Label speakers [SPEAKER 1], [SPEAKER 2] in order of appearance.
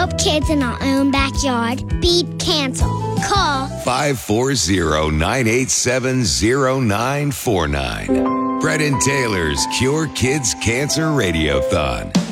[SPEAKER 1] help kids in our own backyard beat cancer. Call
[SPEAKER 2] 540-987-0949. Brennan Taylor's Cure Kids Cancer Radiothon.